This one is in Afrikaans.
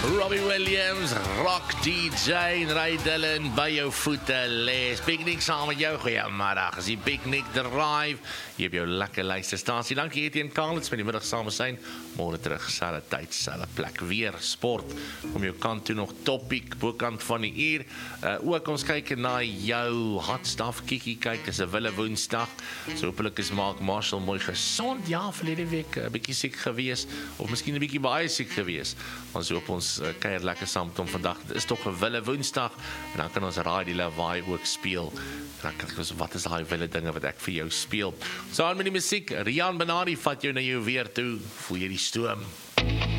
Robbie Williams, rock DJ en Ray Dillon by jou voete les. Picnic saam met jou, goeiemiddag. Is die Picnic Drive. Jy op jou lekker luisterstasie. Dankie Etienne Karlitz met die middag saam zijn. Môre terug, selfde tyd, selfde plek. Weer sport. Om jou kant toe nog topic, bokant van die uur. Ook ons kyk na jou hot stuff, Kiki kyk, is 'n wille woensdag. So hopelik is Mark Marshall mooi gesond. Ja, verlede week 'n bietjie siek gewees, of miskien 'n bietjie baie siek gewees. Ons hoop ons kuier lekker saam met hom vandag. Dit is tog 'n wille woensdag en dan kan ons raai die lawaai ook speel. En dan kyk ons wat is daai wille dinge wat ek vir jou speel. So aan met die musiek. Rian Benardi vat jou na jou weer toe. Voel jy die stoom?